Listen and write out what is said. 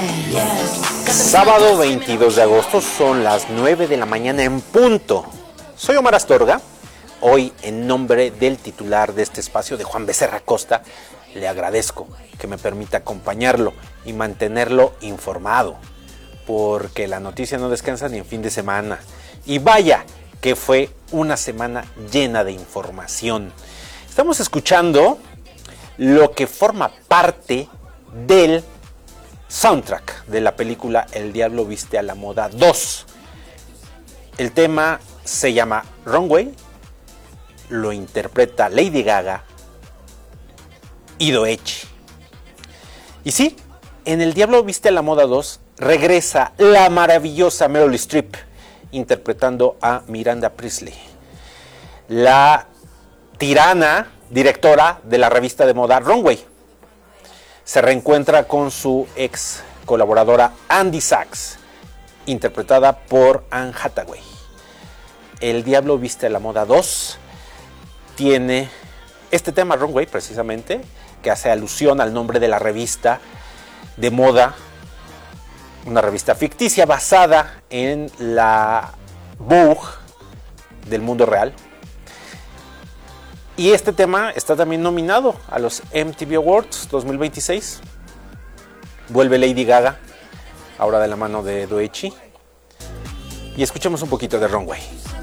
Sábado 22 de agosto, son las 9 de la mañana en punto. Soy Omar Astorga. Hoy, en nombre del titular de este espacio, de Juan Becerra Costa, le agradezco que me permita acompañarlo y mantenerlo informado, porque la noticia no descansa ni en fin de semana. Y vaya que fue una semana llena de información. Estamos escuchando lo que forma parte del soundtrack de la película El Diablo Viste a la Moda 2. El tema se llama Runway, lo interpreta Lady Gaga y Doechii. Y sí, en El Diablo Viste a la Moda 2 regresa la maravillosa Meryl Streep interpretando a Miranda Priestly, la tirana directora de la revista de moda Runway. Se reencuentra con su ex colaboradora Andy Sachs, interpretada por Anne Hathaway. El Diablo Viste a la Moda 2 tiene este tema Runway, precisamente, que hace alusión al nombre de la revista de moda, una revista ficticia basada en la Vogue del mundo real. Y este tema está también nominado a los MTV Awards 2026. Vuelve Lady Gaga, ahora de la mano de Doechii. Y escuchemos un poquito de Runway.